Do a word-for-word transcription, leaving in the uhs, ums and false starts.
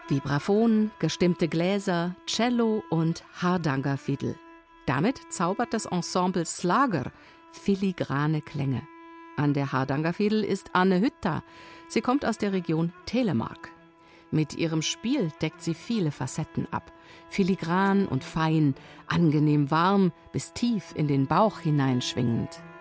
Vibraphon, gestimmte Gläser, Cello und Hardangerfiedel. Damit zaubert das Ensemble Slager filigrane Klänge. An der Hardangerfiedel ist Anne Hütta. Sie kommt aus der Region Telemark. Mit ihrem Spiel deckt sie viele Facetten ab. Filigran und fein, angenehm warm, bis tief in den Bauch hineinschwingend.